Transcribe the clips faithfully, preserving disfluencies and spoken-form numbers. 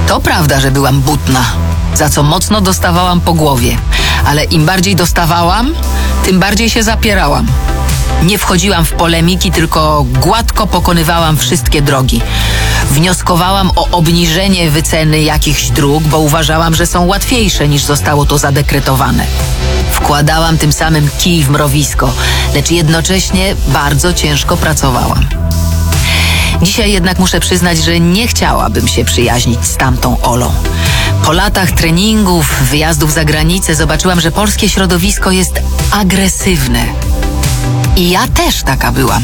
To prawda, że byłam butna, za co mocno dostawałam po głowie. Ale im bardziej dostawałam, tym bardziej się zapierałam. Nie wchodziłam w polemiki, tylko gładko pokonywałam wszystkie drogi. Wnioskowałam o obniżenie wyceny jakichś dróg, bo uważałam, że są łatwiejsze niż zostało to zadekretowane. Wkładałam tym samym kij w mrowisko, lecz jednocześnie bardzo ciężko pracowałam. Dzisiaj jednak muszę przyznać, że nie chciałabym się przyjaźnić z tamtą Olą. Po latach treningów, wyjazdów za granicę zobaczyłam, że polskie środowisko jest agresywne. I ja też taka byłam.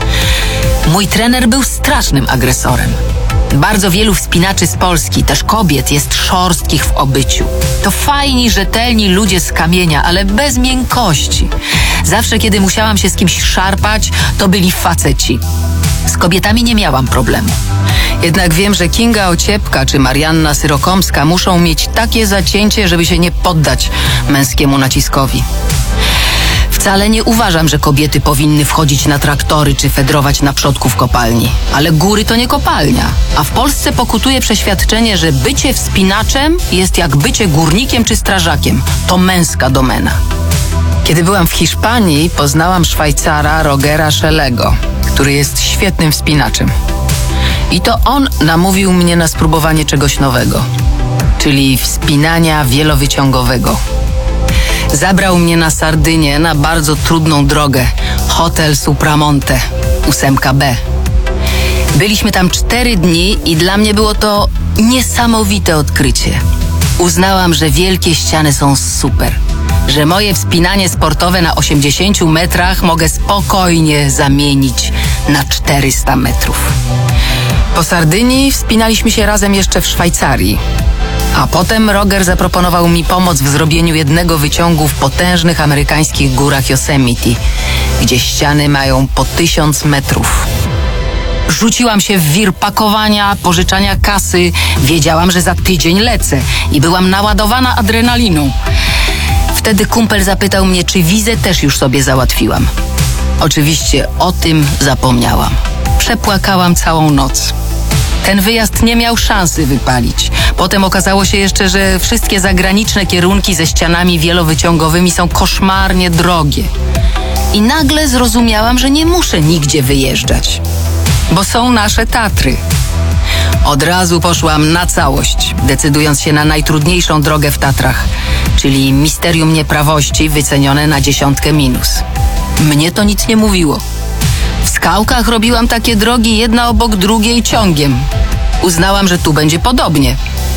Mój trener był strasznym agresorem. Bardzo wielu wspinaczy z Polski, też kobiet, jest szorstkich w obyciu. To fajni, rzetelni ludzie z kamienia, ale bez miękkości. Zawsze, kiedy musiałam się z kimś szarpać, to byli faceci. Z kobietami nie miałam problemu. Jednak wiem, że Kinga Ociepka czy Marianna Syrokomska muszą mieć takie zacięcie, żeby się nie poddać męskiemu naciskowi. Wcale nie uważam, że kobiety powinny wchodzić na traktory czy fedrować na przodku w kopalni. Ale góry to nie kopalnia. A w Polsce pokutuje przeświadczenie, że bycie wspinaczem jest jak bycie górnikiem czy strażakiem. To męska domena. Kiedy byłam w Hiszpanii, poznałam Szwajcara Rogera Schelego, który jest świetnym wspinaczem. I to on namówił mnie na spróbowanie czegoś nowego, czyli wspinania wielowyciągowego. Zabrał mnie na Sardynię na bardzo trudną drogę, Hotel Supramonte, ósemka B. Byliśmy tam cztery dni i dla mnie było to niesamowite odkrycie. Uznałam, że wielkie ściany są super, że moje wspinanie sportowe na osiemdziesięciu metrach mogę spokojnie zamienić na czterysta metrów. Po Sardynii wspinaliśmy się razem jeszcze w Szwajcarii. A potem Roger zaproponował mi pomoc w zrobieniu jednego wyciągu w potężnych amerykańskich górach Yosemite, gdzie ściany mają po tysiąc metrów. Rzuciłam się w wir pakowania, pożyczania kasy. Wiedziałam, że za tydzień lecę i byłam naładowana adrenaliną. Wtedy kumpel zapytał mnie, czy wizę też już sobie załatwiłam. Oczywiście o tym zapomniałam. Przepłakałam całą noc. Ten wyjazd nie miał szansy wypalić. Potem okazało się jeszcze, że wszystkie zagraniczne kierunki ze ścianami wielowyciągowymi są koszmarnie drogie. I nagle zrozumiałam, że nie muszę nigdzie wyjeżdżać, bo są nasze Tatry. Od razu poszłam na całość, decydując się na najtrudniejszą drogę w Tatrach, czyli misterium nieprawości wycenione na dziesiątkę minus. Mnie to nic nie mówiło. W skałkach robiłam takie drogi jedna obok drugiej ciągiem. Uznałam, że tu będzie podobnie.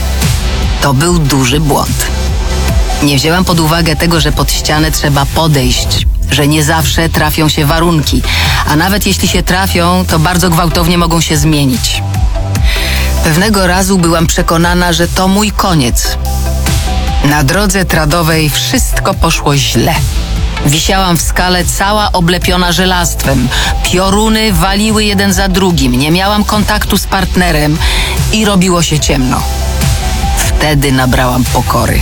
To był duży błąd. Nie wzięłam pod uwagę tego, że pod ścianę trzeba podejść, że nie zawsze trafią się warunki, a nawet jeśli się trafią, to bardzo gwałtownie mogą się zmienić. Pewnego razu byłam przekonana, że to mój koniec. Na drodze tradowej wszystko poszło źle. Wisiałam w skale cała oblepiona żelastwem. Pioruny waliły jeden za drugim. Nie miałam kontaktu z partnerem i robiło się ciemno. Wtedy nabrałam pokory.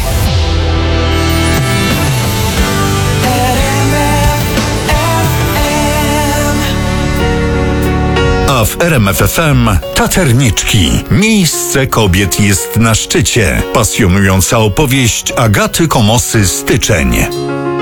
A w R M F F M Taterniczki. Miejsce kobiet jest na szczycie. Pasjonująca opowieść Agaty Komosy Styczeń.